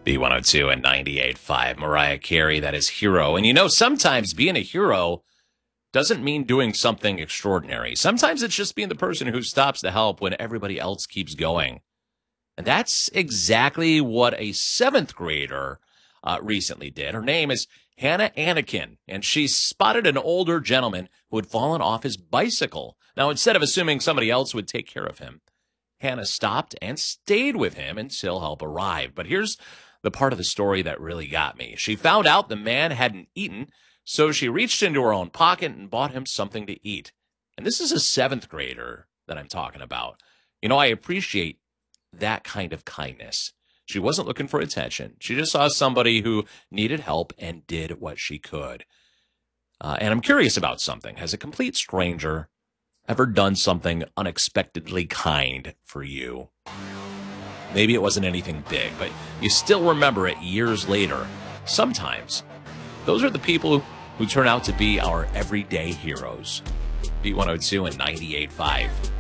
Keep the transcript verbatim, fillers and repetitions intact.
B one oh two and ninety-eight point five. Mariah Carey, that is Hero. And you know, sometimes being a hero doesn't mean doing something extraordinary. Sometimes it's just being the person who stops to help when everybody else keeps going. And that's exactly what a seventh grader uh, recently did. Her name is Hannah Anakin, and she spotted an older gentleman who had fallen off his bicycle. Now, instead of assuming somebody else would take care of him, Hannah stopped and stayed with him until help arrived. But here's the part of the story that really got me. She found out the man hadn't eaten, so she reached into her own pocket and bought him something to eat. And this is a seventh grader that I'm talking about. You know, I appreciate that kind of kindness. She wasn't looking for attention. She just saw somebody who needed help and did what she could. Uh, and I'm curious about something. Has a complete stranger ever done something unexpectedly kind for you? Maybe it wasn't anything big, but you still remember it years later. Sometimes those are the people who turn out to be our everyday heroes. B one oh two and ninety-eight point five.